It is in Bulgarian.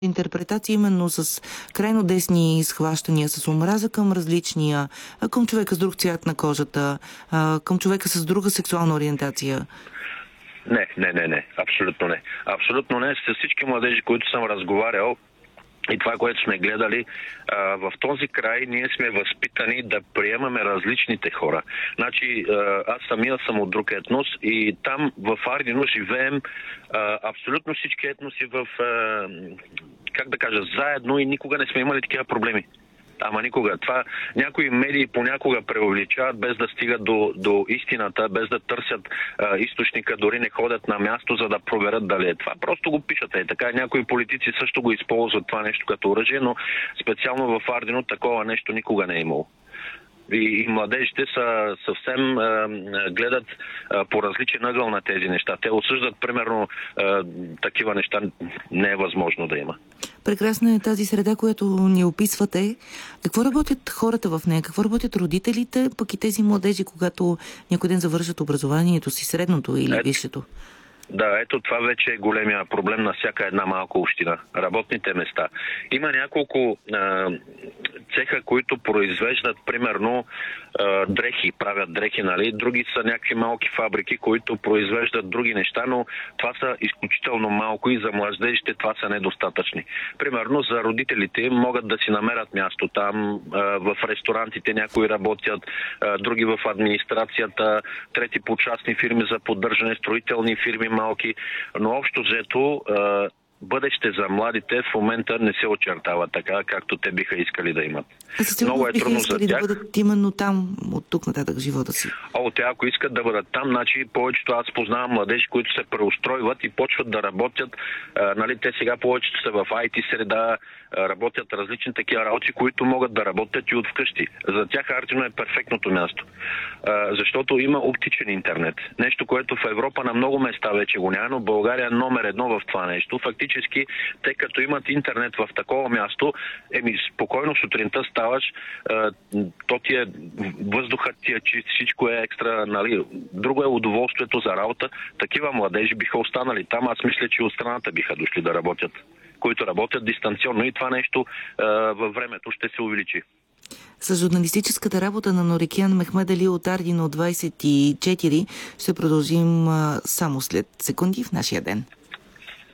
интерпретация именно с крайно десни схващания, с омраза към различния, към човека с друг цвят на кожата, към човека с друга сексуална ориентация? Не. Абсолютно не. Абсолютно не. С всички младежи, които съм разговарял, и това, което сме гледали, в този край ние сме възпитани да приемаме различните хора. Значи, аз самия съм от друг етнос и там в Ардино живеем абсолютно всички етноси заедно и никога не сме имали такива проблеми. Ама никога. Това някои медии понякога преувеличават, без да стигат до истината, без да търсят източника, дори не ходят на място, за да проверят дали е това. Просто го пишат. Така някои политици също го използват това нещо като оръжие, но специално в Ардино такова нещо никога не е имало. И младежите са съвсем гледат по различен ъгъл на тези неща. Те осъждат, примерно, такива неща не е възможно да има. Прекрасна е тази среда, която ни описвате. Какво работят хората в нея? Какво работят родителите, пък и тези младежи, когато някой ден завършат образованието си, средното или висшето? Да, ето това вече е големия проблем на всяка една малка община. Работните места. Има няколко цеха, които произвеждат, примерно, дрехи, правят дрехи, нали? Други са някакви малки фабрики, които произвеждат други неща, но това са изключително малко и за младежите това са недостатъчни. Примерно за родителите могат да си намерят място там, в ресторантите някои работят, други в администрацията, трети по частни фирми за поддържане, строителни фирми малки, но общо взето бъдеще за младите в момента не се очертава така, както те биха искали да имат. Много е трудно за тях. Да бъдат именно там от тук нататък живота си. Те ако искат да бъдат там, значи повечето аз познавам младежи, които се преустройват и почват да работят. Те сега повечето са в IT среда, работят различни такива работи, които могат да работят и от вкъщи. За тях Ардино е перфектното място. Защото има оптичен интернет. Нещо, което в Европа на много места вече го няма, но България е номер едно в това нещо. Фактически, те като имат интернет в такова място, спокойно сутринта ставаш, то ти е въздухът ти е чист, всичко е екстра, нали. Друго е удоволствието за работа. Такива младежи биха останали там. Аз мисля, че от страната биха дошли да работят, които работят дистанционно и това нещо във времето ще се увеличи. С журналистическата работа на Нурикиян Мехмед Али от Ардино 24 ще продължим само след секунди в нашия ден.